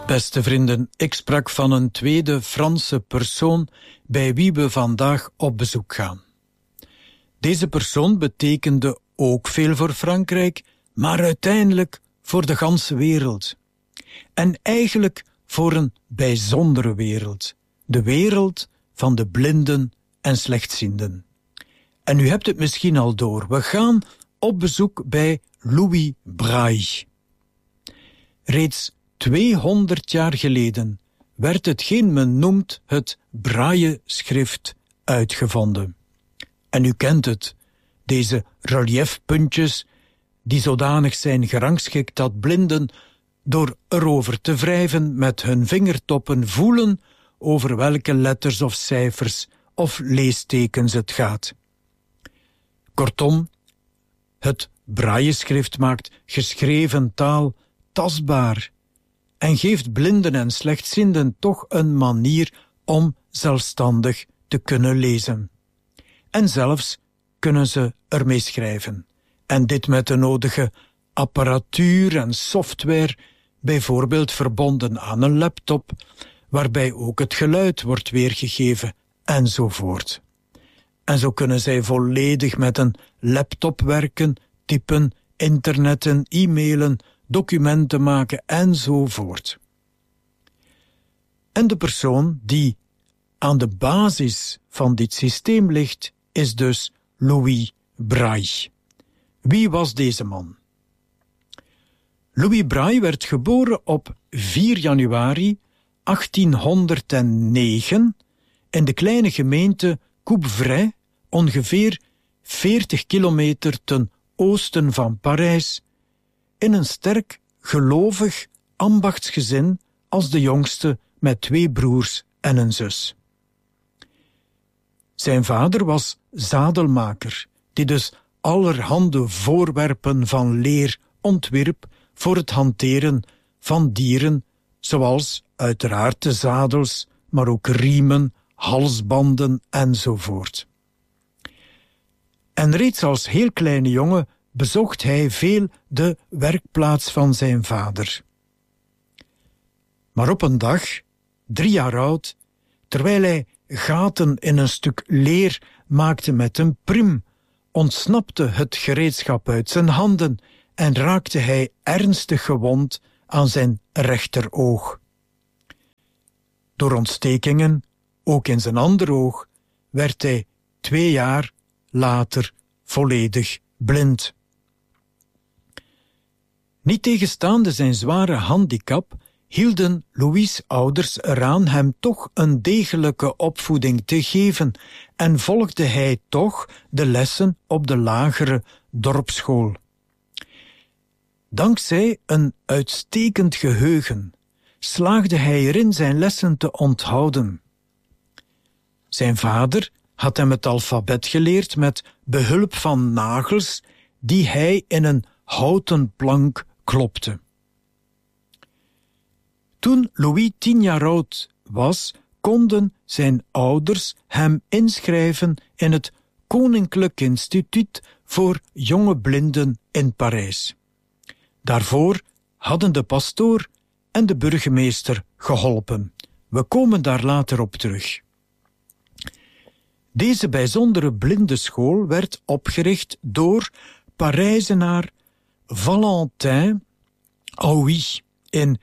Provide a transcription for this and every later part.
Beste vrienden, ik sprak van een tweede Franse persoon bij wie we vandaag op bezoek gaan. Deze persoon betekende ook veel voor Frankrijk, maar uiteindelijk voor de ganse wereld. En eigenlijk voor een bijzondere wereld. De wereld van de blinden en slechtzienden. En u hebt het misschien al door. We gaan op bezoek bij Louis Braille. Reeds 200 jaar geleden werd hetgeen men noemt het Braille-schrift uitgevonden. En u kent het, deze reliefpuntjes die zodanig zijn gerangschikt dat blinden door erover te wrijven met hun vingertoppen voelen over welke letters of cijfers of leestekens het gaat. Kortom, het Braille-schrift maakt geschreven taal tastbaar en geeft blinden en slechtzienden toch een manier om zelfstandig te kunnen lezen. En zelfs kunnen ze ermee schrijven. En dit met de nodige apparatuur en software, bijvoorbeeld verbonden aan een laptop, waarbij ook het geluid wordt weergegeven, enzovoort. En zo kunnen zij volledig met een laptop werken, typen, internetten, e-mailen, documenten maken, enzovoort. En de persoon die aan de basis van dit systeem ligt, is dus Louis Braille. Wie was deze man? Louis Braille werd geboren op 4 januari 1809 in de kleine gemeente Coupvray, ongeveer 40 kilometer ten oosten van Parijs, in een sterk gelovig ambachtsgezin als de jongste met 2 broers en een zus. Zijn vader was zadelmaker, die dus allerhande voorwerpen van leer ontwierp voor het hanteren van dieren, zoals uiteraard de zadels, maar ook riemen, halsbanden enzovoort. En reeds als heel kleine jongen bezocht hij veel de werkplaats van zijn vader. Maar op een dag, 3 jaar oud, terwijl hij gaten in een stuk leer maakte met een priem, ontsnapte het gereedschap uit zijn handen en raakte hij ernstig gewond aan zijn rechteroog. Door ontstekingen, ook in zijn ander oog, werd hij 2 jaar later volledig blind. Niettegenstaande zijn zware handicap hielden Louis' ouders eraan hem toch een degelijke opvoeding te geven en volgde hij toch de lessen op de lagere dorpsschool. Dankzij een uitstekend geheugen slaagde hij erin zijn lessen te onthouden. Zijn vader had hem het alfabet geleerd met behulp van nagels die hij in een houten plank klopte. Toen Louis 10 jaar oud was, konden zijn ouders hem inschrijven in het Koninklijk Instituut voor jonge blinden in Parijs. Daarvoor hadden de pastoor en de burgemeester geholpen. We komen daar later op terug. Deze bijzondere blindenschool werd opgericht door Parijzenaar Valentin Hauy in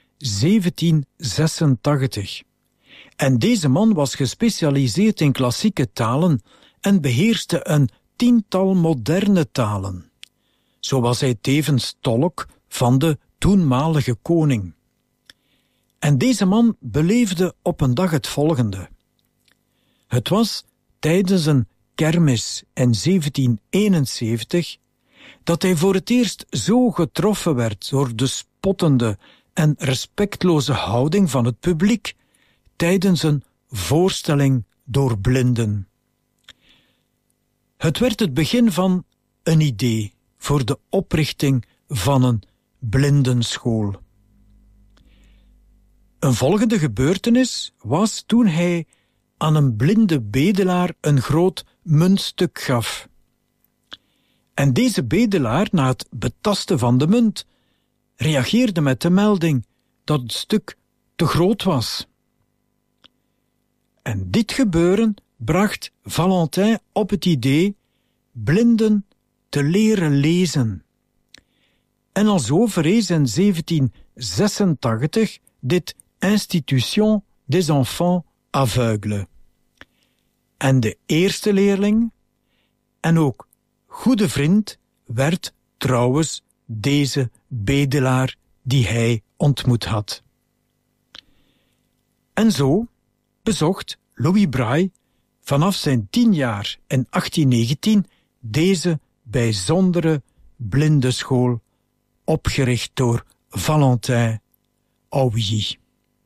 1786. En deze man was gespecialiseerd in klassieke talen en beheerste een 10-tal moderne talen. Zo was hij tevens tolk van de toenmalige koning. En deze man beleefde op een dag het volgende. Het was tijdens een kermis in 1771 dat hij voor het eerst zo getroffen werd door de spottende en respectloze houding van het publiek tijdens een voorstelling door blinden. Het werd het begin van een idee voor de oprichting van een blindenschool. Een volgende gebeurtenis was toen hij aan een blinde bedelaar een groot muntstuk gaf. En deze bedelaar, na het betasten van de munt, reageerde met de melding dat het stuk te groot was. En dit gebeuren bracht Valentin op het idee blinden te leren lezen. En alzo verrees in 1786 dit Institution des Enfants Aveugles. En de eerste leerling en ook goede vriend werd trouwens deze bedelaar die hij ontmoet had. En zo bezocht Louis Braille vanaf zijn 10 jaar in 1819 deze bijzondere blindenschool, opgericht door Valentin Hauilly.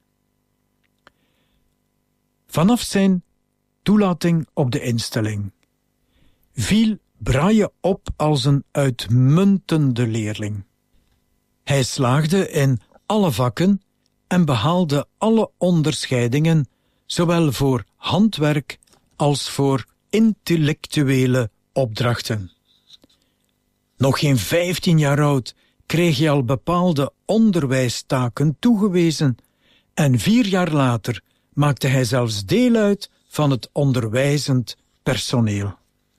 Vanaf zijn toelating op de instelling viel Braille op als een uitmuntende leerling. Hij slaagde in alle vakken en behaalde alle onderscheidingen, zowel voor handwerk als voor intellectuele opdrachten. Nog geen 15 jaar oud kreeg hij al bepaalde onderwijstaken toegewezen en 4 jaar later maakte hij zelfs deel uit van het onderwijzend personeel.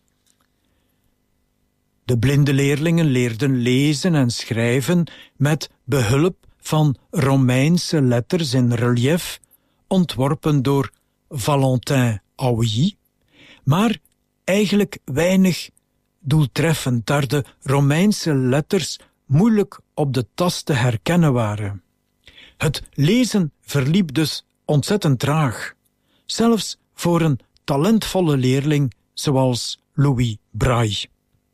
De blinde leerlingen leerden lezen en schrijven met behulp van Romeinse letters in relief, ontworpen door Valentin Hauilly, maar eigenlijk weinig doeltreffend, daar de Romeinse letters moeilijk op de tas te herkennen waren. Het lezen verliep dus ontzettend traag, zelfs voor een talentvolle leerling zoals Louis Braille.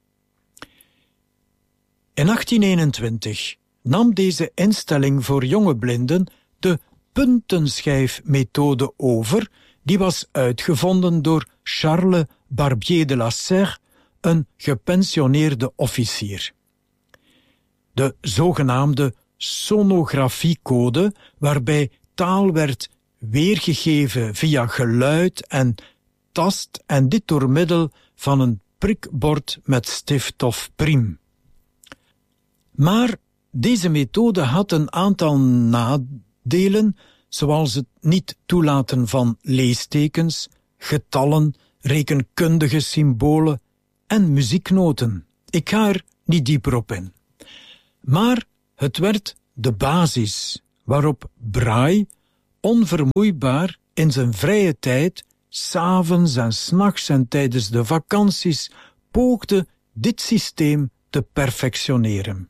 In 1821 nam deze instelling voor jonge blinden de puntenschijfmethode over, die was uitgevonden door Charles Barbier de la Serre, een gepensioneerde officier. De zogenaamde sonografiecode, waarbij taal werd weergegeven via geluid en tast, en dit door middel van een prikbord met stift of priem. Maar deze methode had een aantal nadelen, zoals het niet toelaten van leestekens, getallen, rekenkundige symbolen en muzieknoten. Ik ga er niet dieper op in. Maar het werd de basis waarop Braille onvermoeibaar in zijn vrije tijd, 's avonds en 's nachts en tijdens de vakanties, poogde dit systeem te perfectioneren.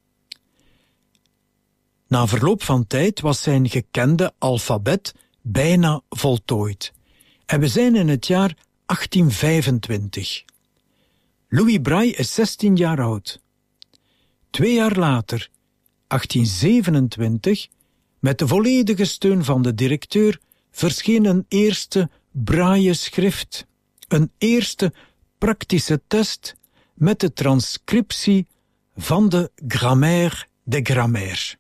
Na verloop van tijd was zijn gekende alfabet bijna voltooid. En we zijn in het jaar 1825. Louis Braille is 16 jaar oud. 2 jaar later, 1827, met de volledige steun van de directeur, verscheen een eerste Braille-schrift, een eerste praktische test met de transcriptie van de Grammaire des Grammaires.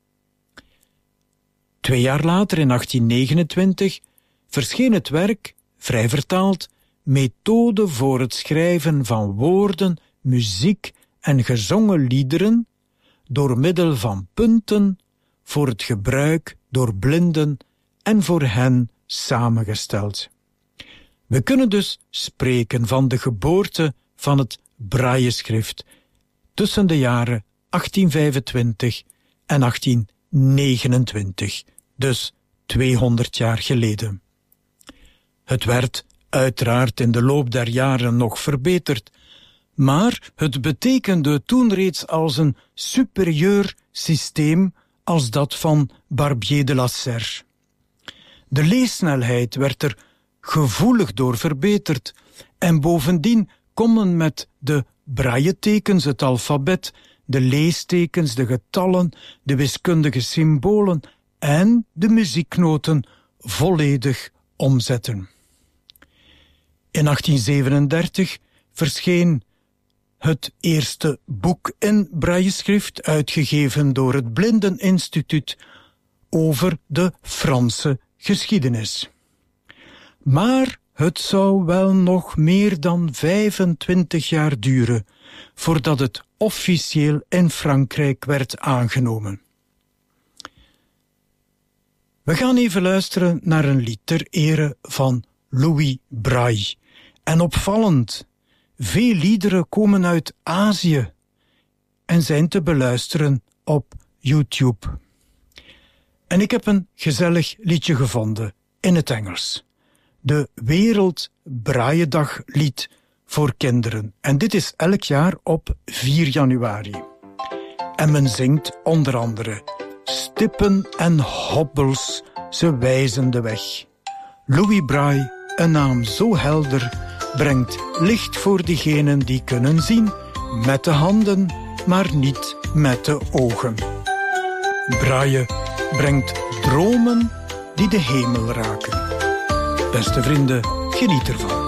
2 jaar later, in 1829, verscheen het werk, vrij vertaald, Methode voor het schrijven van woorden, muziek en gezongen liederen door middel van punten voor het gebruik door blinden en voor hen samengesteld. We kunnen dus spreken van de geboorte van het Braille-schrift tussen de jaren 1825 en 1829, dus 200 jaar geleden. Het werd uiteraard in de loop der jaren nog verbeterd, maar het betekende toen reeds als een superieur systeem als dat van Barbier de la Serre. De leessnelheid werd er gevoelig door verbeterd en bovendien konden met de brailletekens, het alfabet, de leestekens, de getallen, de wiskundige symbolen en de muzieknoten volledig omzetten. In 1837 verscheen het eerste boek in brailleschrift, uitgegeven door het Blindeninstituut, over de Franse geschiedenis. Maar het zou wel nog meer dan 25 jaar duren voordat het officieel in Frankrijk werd aangenomen. We gaan even luisteren naar een lied ter ere van Louis Braille. En opvallend, veel liederen komen uit Azië en zijn te beluisteren op YouTube. En ik heb een gezellig liedje gevonden in het Engels. De Wereld Brailledag lied voor kinderen. En dit is elk jaar op 4 januari. En men zingt onder andere: stippen en hobbels, ze wijzen de weg. Louis Braille, een naam zo helder, brengt licht voor diegenen die kunnen zien, met de handen, maar niet met de ogen. Braille brengt dromen die de hemel raken. Beste vrienden, geniet ervan.